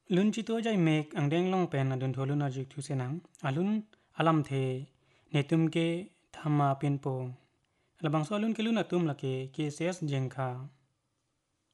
lun chi to jai mek ang deng long pen adun tholun ajik thu senang alun alam the netum ke thama pen po labang so alun ke lun atum lake ke ses jengkha